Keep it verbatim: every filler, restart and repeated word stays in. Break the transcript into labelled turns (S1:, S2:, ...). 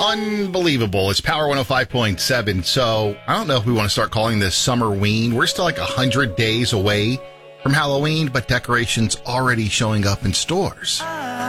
S1: Unbelievable. It's Power one oh five point seven. So I don't know if we want to start calling this Summerween. We're still like one hundred days away from Halloween, but decorations already showing up in stores.